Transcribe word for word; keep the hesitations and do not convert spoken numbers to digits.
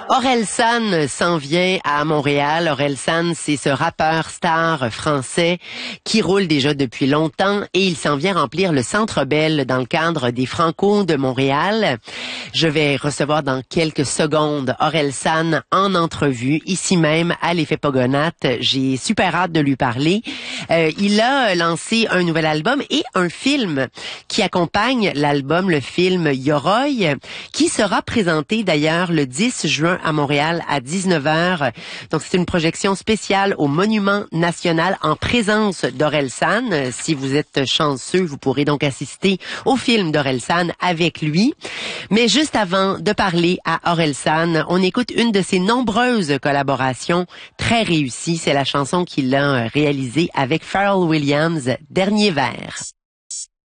Orelsan s'en vient à Montréal. Orelsan, c'est ce rappeur star français qui roule déjà depuis longtemps et il s'en vient remplir le Centre Bell dans le cadre des Franco de Montréal. Je vais recevoir dans quelques secondes Orelsan en entrevue, ici même à l'Effet Pogonate. J'ai super hâte de lui parler. Euh, il a lancé un nouvel album et un film qui accompagne l'album, le film Yoroi, qui sera présenté d'ailleurs le dix juin à Montréal à dix-neuf heures. Donc c'est une projection spéciale au Monument National en présence d'Orelsan. Si vous êtes chanceux, vous pourrez donc assister au film d'Orelsan avec lui. Mais juste avant de parler à Orelsan, on écoute une de ses nombreuses collaborations très réussies. C'est la chanson qu'il a réalisée avec Pharrell Williams, Dernier verre.